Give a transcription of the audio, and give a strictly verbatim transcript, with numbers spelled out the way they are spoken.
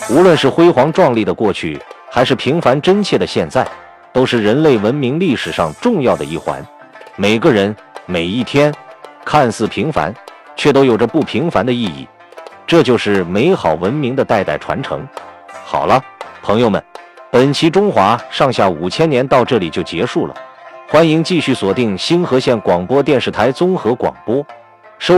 无论是辉煌壮丽的过去，还是平凡真切的现在，都是人类文明历史上重要的一环。每个人，每一天，看似平凡，却都有着不平凡的意义。这就是美好文明的代代传承。好了，朋友们，本期中华上下五千年到这里就结束了。欢迎继续锁定星河县广播电视台综合广播。